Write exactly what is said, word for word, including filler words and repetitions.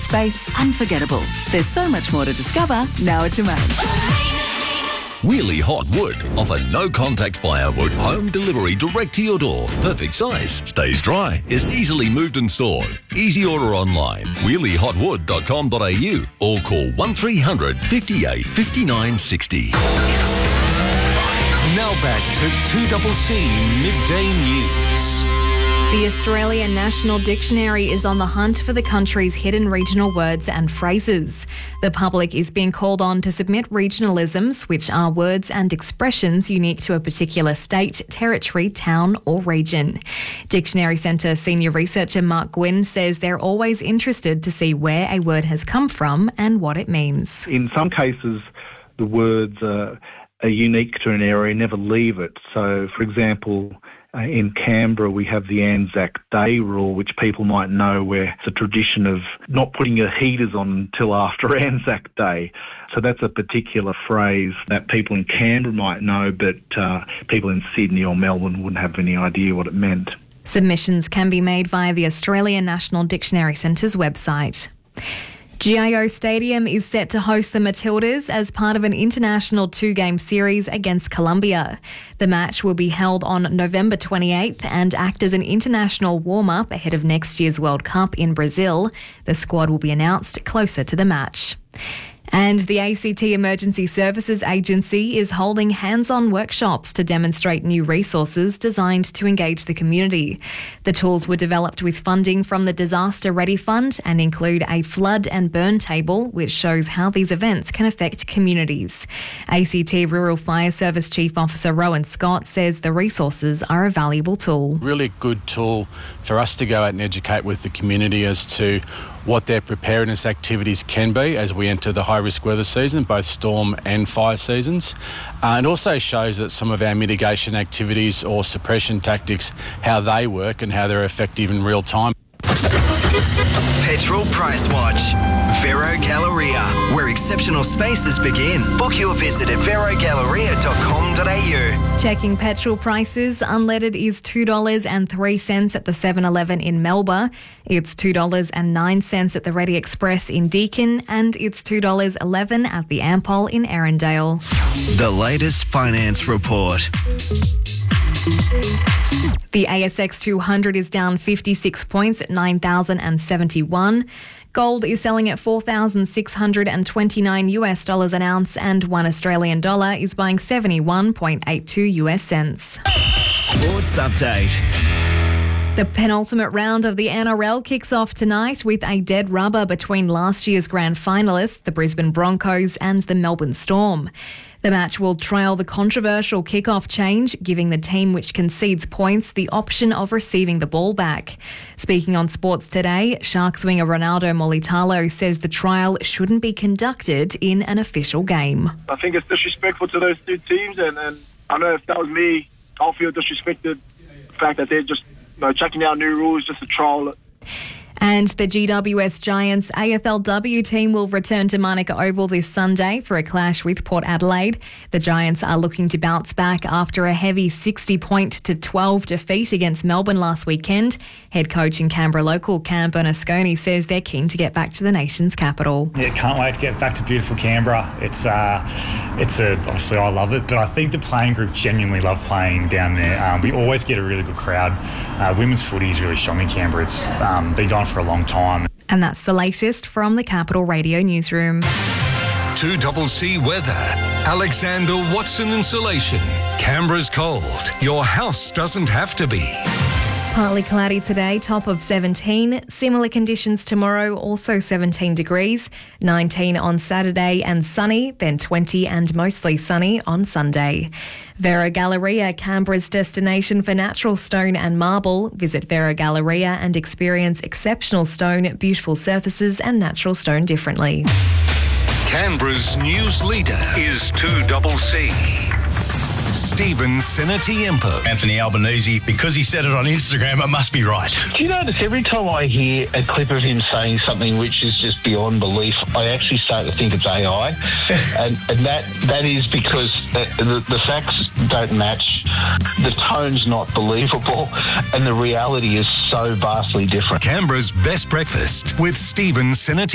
space unforgettable. There's so much more to discover now at Domain. Wheelie Hot Wood offer no-contact firewood, home delivery direct to your door. Perfect size, stays dry, is easily moved and stored. Easy order online, wheelie hot wood dot com dot a u or call one three hundred, fifty-eight, fifty-nine, sixty. Now back to two C C Midday News. The Australian National Dictionary is on the hunt for the country's hidden regional words and phrases. The public is being called on to submit regionalisms, which are words and expressions unique to a particular state, territory, town or region. Dictionary Centre senior researcher Mark Gwynn says they're always interested to see where a word has come from and what it means. In some cases, the words are, are unique to an area, never leave it. So, for example, Uh, in Canberra, we have the Anzac Day rule, which people might know, where it's a tradition of not putting your heaters on until after Anzac Day. So that's a particular phrase that people in Canberra might know, but uh, people in Sydney or Melbourne wouldn't have any idea what it meant. Submissions can be made via the Australian National Dictionary Centre's website. G I O Stadium is set to host the Matildas as part of an international two-game series against Colombia. The match will be held on November twenty-eighth and act as an international warm-up ahead of next year's World Cup in Brazil. The squad will be announced closer to the match. And the A C T Emergency Services Agency is holding hands-on workshops to demonstrate new resources designed to engage the community. The tools were developed with funding from the Disaster Ready Fund and include a flood and burn table, which shows how these events can affect communities. A C T Rural Fire Service Chief Officer Rowan Scott says the resources are a valuable tool. Really good tool for us to go out and educate with the community as to what their preparedness activities can be as we enter the high-risk weather season, both storm and fire seasons. Uh, it also shows that some of our mitigation activities or suppression tactics, how they work and how they're effective in real time. Petrol Price Watch. Vero Galleria, where exceptional spaces begin. Book your visit at vero galleria dot com dot a u. Checking petrol prices, unleaded is two dollars and three cents at the seven eleven in Melba. It's two dollars and nine cents at the Ready Express in Deakin, and it's two dollars and eleven cents at the Ampol in Erindale. The latest finance report. The A S X two hundred is down fifty-six points at nine thousand seventy-one. Gold is selling at four thousand six hundred twenty-nine US dollars an ounce, and one Australian dollar is buying seventy-one point eight two US cents. Sports update. The penultimate round of the N R L kicks off tonight with a dead rubber between last year's grand finalists, the Brisbane Broncos and the Melbourne Storm. The match will trial the controversial kick-off change, giving the team which concedes points the option of receiving the ball back. Speaking on Sports Today, Sharks winger Ronaldo Molitalo says the trial shouldn't be conducted in an official game. I think it's disrespectful to those two teams, and, and I know if that was me, I'll feel disrespected. The fact that they're just you know, checking out new rules just to trial it. And the G W S Giants A F L W team will return to Manuka Oval this Sunday for a clash with Port Adelaide. The Giants are looking to bounce back after a heavy sixty point to twelve defeat against Melbourne last weekend. Head coach and Canberra local Cam Bernasconi says they're keen to get back to the nation's capital. Yeah, can't wait to get back to beautiful Canberra. It's uh, it's a, obviously I love it, but I think the playing group genuinely love playing down there. Um, we always get a really good crowd. Uh, women's footy is really strong in Canberra. It's um, been going for a long time. And that's the latest from the Capital Radio newsroom. two C C weather. Alexander Watson Insulation. Canberra's cold. Your house doesn't have to be. Partly cloudy today, top of seventeen. Similar conditions tomorrow, also seventeen degrees. nineteen on Saturday and sunny, then twenty and mostly sunny on Sunday. Vero Galleria, Canberra's destination for natural stone and marble. Visit Vero Galleria and experience exceptional stone, beautiful surfaces and natural stone differently. Canberra's news leader is two C C. Stephen Sinatiempo. Anthony Albanese, because he said it on Instagram, it must be right. Do you notice every time I hear a clip of him saying something which is just beyond belief, I actually start to think it's A I, and, and that that is because the, the, the facts don't match, the tone's not believable, and the reality is so vastly different. Canberra's best breakfast with Stephen Sinatiempo.